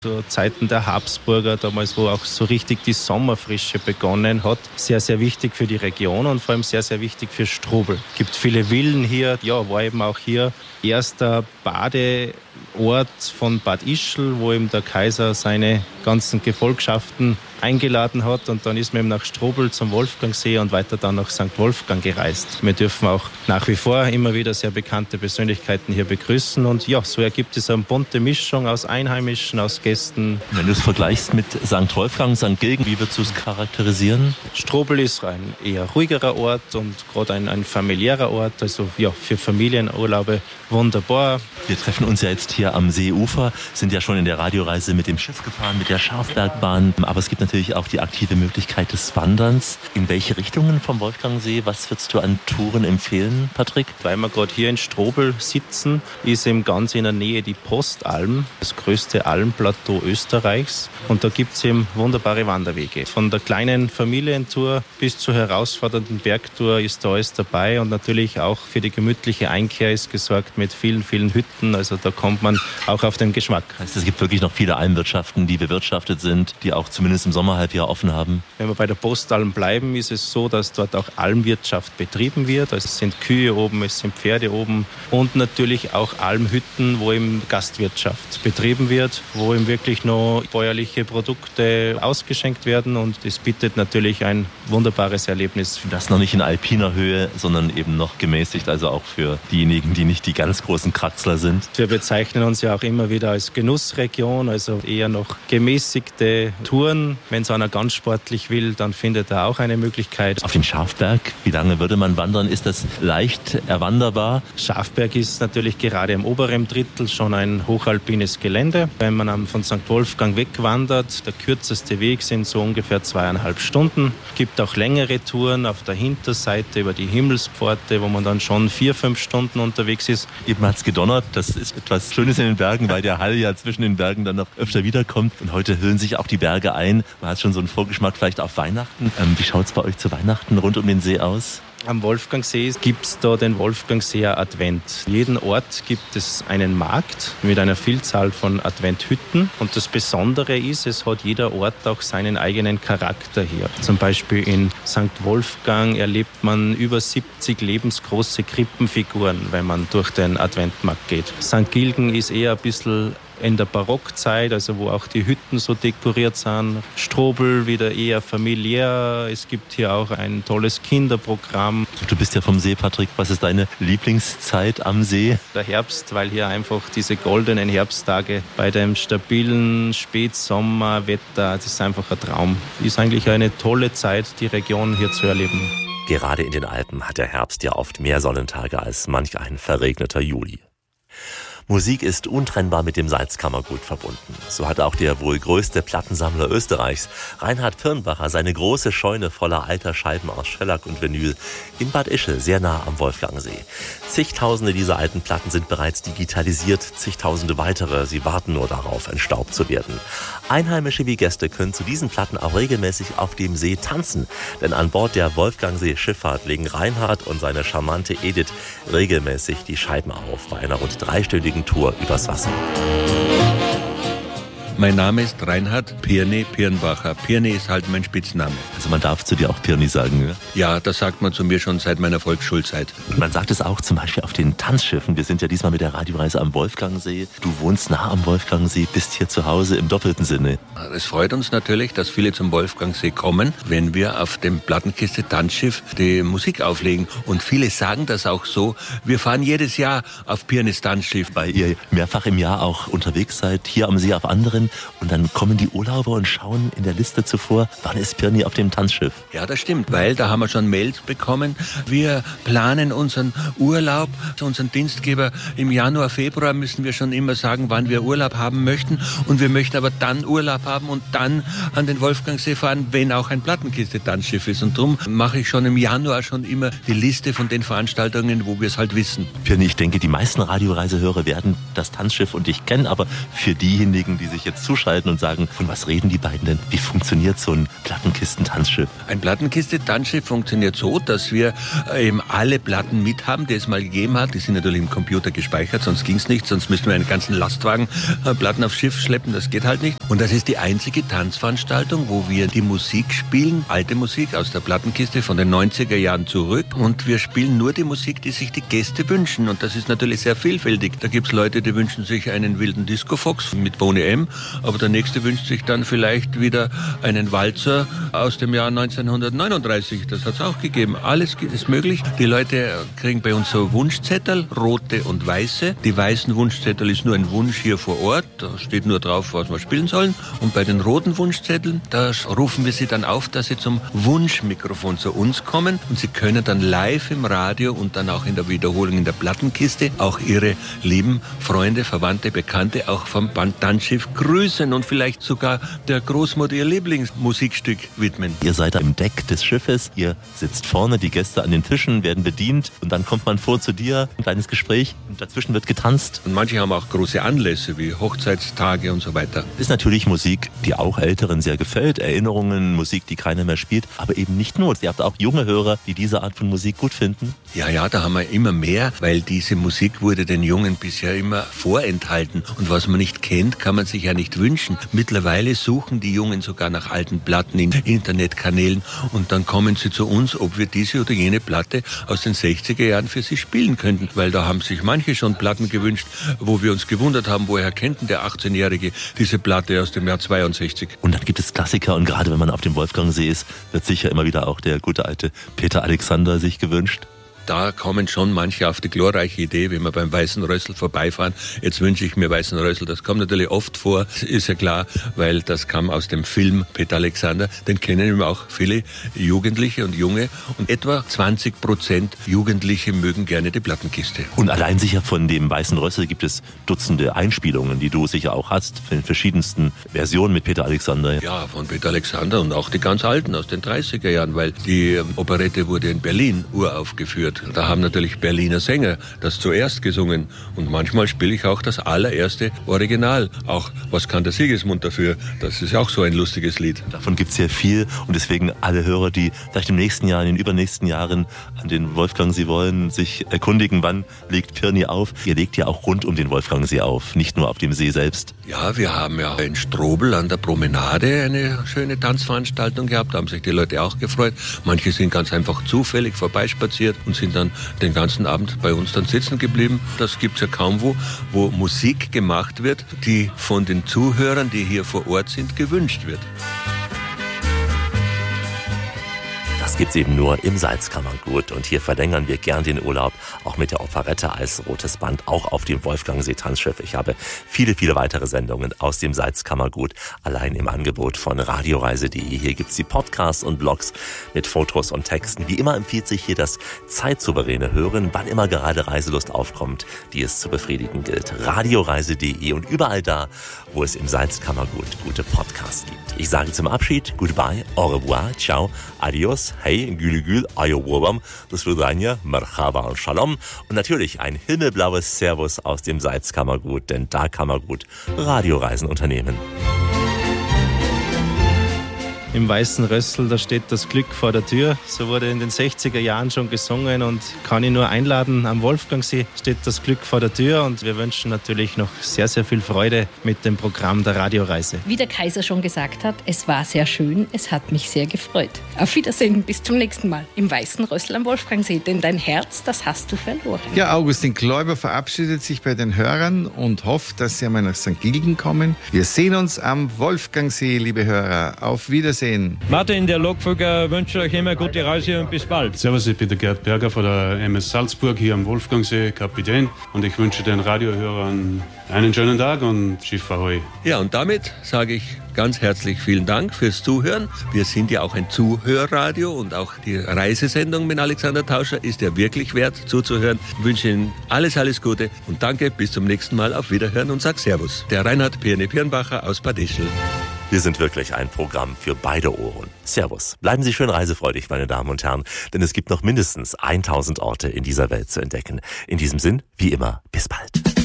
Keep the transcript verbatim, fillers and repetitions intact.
Zu Zeiten der Habsburger, damals wo auch so richtig die Sommerfrische begonnen hat. Sehr, sehr wichtig für die Region und vor allem sehr, sehr wichtig für Strobl. Es gibt viele Villen hier. Ja, war eben auch hier erster Badeort von Bad Ischl, wo eben der Kaiser seine ganzen Gefolgschaften eingeladen hat, und dann ist man eben nach Strobl zum Wolfgangsee und weiter dann nach Sankt Wolfgang gereist. Wir dürfen auch nach wie vor immer wieder sehr bekannte Persönlichkeiten hier begrüßen, und ja, so ergibt es eine bunte Mischung aus Einheimischen, aus Gästen. Wenn du es vergleichst mit Sankt Wolfgang, Sankt Gilgen, wie würdest du es charakterisieren? Strobl ist ein eher ruhigerer Ort und gerade ein, ein familiärer Ort, also ja, für Familienurlaube wunderbar. Wir treffen uns ja jetzt hier am Seeufer, sind ja schon in der Radioreise mit dem Schiff gefahren, mit der Schafbergbahn, aber es gibt natürlich auch die aktive Möglichkeit des Wanderns. In welche Richtungen vom Wolfgangsee, was würdest du an Touren empfehlen, Patrick? Weil wir gerade hier in Strobl sitzen, ist eben ganz in der Nähe die Postalm, das größte Almplateau Österreichs, und da gibt es eben wunderbare Wanderwege. Von der kleinen Familientour bis zur herausfordernden Bergtour ist da alles dabei, und natürlich auch für die gemütliche Einkehr ist gesorgt mit vielen, vielen Hütten, also da kommt man auch auf den Geschmack. Heißt, es gibt wirklich noch viele Almwirtschaften, die bewirtschaftet sind, die auch zumindest im Sommerhalbjahr offen haben? Wenn wir bei der Postalm bleiben, ist es so, dass dort auch Almwirtschaft betrieben wird. Also es sind Kühe oben, es sind Pferde oben und natürlich auch Almhütten, wo eben Gastwirtschaft betrieben wird, wo eben wirklich noch bäuerliche Produkte ausgeschenkt werden, und es bietet natürlich ein wunderbares Erlebnis. Das noch nicht in alpiner Höhe, sondern eben noch gemäßigt, also auch für diejenigen, die nicht die ganz großen Kraxler sind. Wir bezeichnen uns ja auch immer wieder als Genussregion, also eher noch gemäßigte Touren. Wenn es einer ganz sportlich will, dann findet er auch eine Möglichkeit. Auf den Schafberg, wie lange würde man wandern? Ist das leicht erwanderbar? Schafberg ist natürlich gerade im oberen Drittel schon ein hochalpines Gelände. Wenn man von Sankt Wolfgang wegwandert, der kürzeste Weg sind so ungefähr zweieinhalb Stunden. Es gibt auch längere Touren auf der Hinterseite über die Himmelspforte, wo man dann schon vier, fünf Stunden unterwegs ist. Eben hat es gedonnert, das ist etwas Schönes in den Bergen, weil der Hall ja zwischen den Bergen dann noch öfter wiederkommt. Und heute hüllen sich auch die Berge ein. Man hat schon so einen Vorgeschmack vielleicht auf Weihnachten. Ähm, wie schaut es bei euch zu Weihnachten rund um den See aus? Am Wolfgangsee gibt es da den Wolfgangseer Advent. Jeden Ort gibt es einen Markt mit einer Vielzahl von Adventhütten. Und das Besondere ist, es hat jeder Ort auch seinen eigenen Charakter hier. Zum Beispiel in Sankt Wolfgang erlebt man über siebzig lebensgroße Krippenfiguren, wenn man durch den Adventmarkt geht. Sankt Gilgen ist eher ein bisschen in der Barockzeit, also wo auch die Hütten so dekoriert sind. Strobl wieder eher familiär. Es gibt hier auch ein tolles Kinderprogramm. Du bist ja vom See, Patrick. Was ist deine Lieblingszeit am See? Der Herbst, weil hier einfach diese goldenen Herbsttage bei dem stabilen Spätsommerwetter, das ist einfach ein Traum. Ist eigentlich eine tolle Zeit, die Region hier zu erleben. Gerade in den Alpen hat der Herbst ja oft mehr Sonnentage als manch ein verregneter Juli. Musik ist untrennbar mit dem Salzkammergut verbunden. So hat auch der wohl größte Plattensammler Österreichs, Reinhard Pirnbacher, seine große Scheune voller alter Scheiben aus Schellack und Vinyl in Bad Ischl, sehr nah am Wolfgangsee. Zigtausende dieser alten Platten sind bereits digitalisiert, zigtausende weitere, sie warten nur darauf, entstaubt zu werden. Einheimische wie Gäste können zu diesen Platten auch regelmäßig auf dem See tanzen, denn an Bord der Wolfgangsee-Schifffahrt legen Reinhard und seine charmante Edith regelmäßig die Scheiben auf bei einer rund dreistündigen Tour übers Wasser. Mein Name ist Reinhard Pirni Pirnbacher. Pirni ist halt mein Spitzname. Also man darf zu dir auch Pirni sagen, ja? Ja, das sagt man zu mir schon seit meiner Volksschulzeit. Und man sagt es auch zum Beispiel auf den Tanzschiffen. Wir sind ja diesmal mit der Radioreise am Wolfgangsee. Du wohnst nah am Wolfgangsee, bist hier zu Hause im doppelten Sinne. Es freut uns natürlich, dass viele zum Wolfgangsee kommen, wenn wir auf dem Plattenkiste-Tanzschiff die Musik auflegen. Und viele sagen das auch so. Wir fahren jedes Jahr auf Pirnis Tanzschiff. Weil ihr mehrfach im Jahr auch unterwegs seid, hier am See auf anderen. Und dann kommen die Urlauber und schauen in der Liste zuvor, wann ist Pirni auf dem Tanzschiff? Ja, das stimmt, weil da haben wir schon Mails bekommen. Wir planen unseren Urlaub, unseren Dienstgeber im Januar, Februar müssen wir schon immer sagen, wann wir Urlaub haben möchten. Und wir möchten aber dann Urlaub haben und dann an den Wolfgangsee fahren, wenn auch ein Plattenkiste-Tanzschiff ist. Und darum mache ich schon im Januar schon immer die Liste von den Veranstaltungen, wo wir es halt wissen. Pirni, ich denke, die meisten Radioreisehörer werden das Tanzschiff und dich kennen, aber für diejenigen, die sich jetzt jetzt zuschalten und sagen, von was reden die beiden denn? Wie funktioniert so ein Plattenkistentanzschiff? Ein Plattenkiste-Tanzschiff funktioniert so, dass wir eben alle Platten mit haben, die es mal gegeben hat. Die sind natürlich im Computer gespeichert, sonst ging es nicht. Sonst müssten wir einen ganzen Lastwagen äh, Platten aufs Schiff schleppen. Das geht halt nicht. Und das ist die einzige Tanzveranstaltung, wo wir die Musik spielen, alte Musik aus der Plattenkiste von den neunziger Jahren zurück. Und wir spielen nur die Musik, die sich die Gäste wünschen. Und das ist natürlich sehr vielfältig. Da gibt es Leute, die wünschen sich einen wilden Disco-Fox mit Boney M. Aber der nächste wünscht sich dann vielleicht wieder einen Walzer aus dem Jahr neunzehnhundertneununddreißig. Das hat es auch gegeben. Alles ist möglich. Die Leute kriegen bei uns so Wunschzettel, rote und weiße. Die weißen Wunschzettel ist nur ein Wunsch hier vor Ort. Da steht nur drauf, was wir spielen sollen. Und bei den roten Wunschzetteln, da rufen wir sie dann auf, dass sie zum Wunschmikrofon zu uns kommen. Und sie können dann live im Radio und dann auch in der Wiederholung in der Plattenkiste auch ihre lieben Freunde, Verwandte, Bekannte auch vom Tanzschiff grüßen und vielleicht sogar der Großmutter ihr Lieblingsmusikstück widmen. Ihr seid im Deck des Schiffes, ihr sitzt vorne, die Gäste an den Tischen werden bedient und dann kommt man vor zu dir, ein kleines Gespräch und dazwischen wird getanzt. Und manche haben auch große Anlässe wie Hochzeitstage und so weiter. Ist natürlich Musik, die auch Älteren sehr gefällt, Erinnerungen, Musik, die keiner mehr spielt, aber eben nicht nur. Ihr habt auch junge Hörer, die diese Art von Musik gut finden. Ja, ja, da haben wir immer mehr, weil diese Musik wurde den Jungen bisher immer vorenthalten. Und was man nicht kennt, kann man sich ja nicht wünschen. Mittlerweile suchen die Jungen sogar nach alten Platten in Internetkanälen und dann kommen sie zu uns, ob wir diese oder jene Platte aus den sechziger Jahren für sie spielen könnten. Weil da haben sich manche schon Platten gewünscht, wo wir uns gewundert haben, woher kennt denn der achtzehnjährige diese Platte aus dem Jahr zweiundsechzig. Und dann gibt es Klassiker und gerade wenn man auf dem Wolfgangsee ist, wird sicher immer wieder auch der gute alte Peter Alexander sich gewünscht. Da kommen schon manche auf die glorreiche Idee, wenn wir beim Weißen Rössl vorbeifahren. Jetzt wünsche ich mir Weißen Rössl. Das kommt natürlich oft vor, ist ja klar, weil das kam aus dem Film Peter Alexander. Den kennen eben auch viele Jugendliche und Junge. Und etwa zwanzig Prozent Jugendliche mögen gerne die Plattenkiste. Und allein sicher von dem Weißen Rössl gibt es Dutzende Einspielungen, die du sicher auch hast, in den verschiedensten Versionen mit Peter Alexander. Ja, von Peter Alexander und auch die ganz alten aus den dreißiger Jahren, weil die Operette wurde in Berlin uraufgeführt. Da haben natürlich Berliner Sänger das zuerst gesungen und manchmal spiele ich auch das allererste Original. Auch Was kann der Sigismund dafür? Das ist auch so ein lustiges Lied. Davon gibt es sehr viel und deswegen alle Hörer, die vielleicht im nächsten Jahr, in den übernächsten Jahren an den Wolfgangsee wollen, sich erkundigen, wann legt Pirni auf. Ihr legt ja auch rund um den Wolfgangsee auf, nicht nur auf dem See selbst. Ja, wir haben ja in Strobel an der Promenade eine schöne Tanzveranstaltung gehabt. Da haben sich die Leute auch gefreut. Manche sind ganz einfach zufällig vorbeispaziert und sind dann den ganzen Abend bei uns dann sitzen geblieben. Das gibt's ja kaum wo, wo Musik gemacht wird, die von den Zuhörern, die hier vor Ort sind, gewünscht wird. Das gibt's eben nur im Salzkammergut und hier verlängern wir gern den Urlaub, auch mit der Operette als rotes Band, auch auf dem Wolfgangsee-Tanzschiff. Ich habe viele, viele weitere Sendungen aus dem Salzkammergut allein im Angebot von radioreise punkt de. Hier gibt's die Podcasts und Blogs mit Fotos und Texten. Wie immer empfiehlt sich hier das zeitsouveräne Hören, wann immer gerade Reiselust aufkommt, die es zu befriedigen gilt. radioreise punkt de und überall da, wo es im Salzkammergut gute Podcasts gibt. Ich sage zum Abschied Goodbye, au revoir, ciao, adios, hey, gülü gül, ayowobam, das Vidania, merhaba und shalom und natürlich ein himmelblaues Servus aus dem Salzkammergut, denn da kann man gut Radioreisen unternehmen. Im Weißen Rössl, da steht das Glück vor der Tür. So wurde in den sechziger Jahren schon gesungen und kann ich nur einladen. Am Wolfgangsee steht das Glück vor der Tür und wir wünschen natürlich noch sehr, sehr viel Freude mit dem Programm der Radioreise. Wie der Kaiser schon gesagt hat, es war sehr schön, es hat mich sehr gefreut. Auf Wiedersehen, bis zum nächsten Mal im Weißen Rössl am Wolfgangsee, denn dein Herz, das hast du verloren. Ja, Augustin Kläuber verabschiedet sich bei den Hörern und hofft, dass sie einmal nach Sankt Gilgen kommen. Wir sehen uns am Wolfgangsee, liebe Hörer. Auf Wiedersehen. Martin, der Lokführer, wünscht euch immer gute Reise und bis bald. Servus, ich bin der Gerd Berger von der M S Salzburg hier am Wolfgangsee, Kapitän. Und ich wünsche den Radiohörern einen schönen Tag und Schiff Ahoi. Ja, und damit sage ich ganz herzlich vielen Dank fürs Zuhören. Wir sind ja auch ein Zuhörradio und auch die Reisesendung mit Alexander Tauscher ist ja wirklich wert zuzuhören. Ich wünsche Ihnen alles, alles Gute und danke, bis zum nächsten Mal, auf Wiederhören und sag Servus. Der Reinhard Pirni Pirnbacher aus Bad Ischl. Wir sind wirklich ein Programm für beide Ohren. Servus. Bleiben Sie schön reisefreudig, meine Damen und Herren, denn es gibt noch mindestens tausend Orte in dieser Welt zu entdecken. In diesem Sinn, wie immer, bis bald.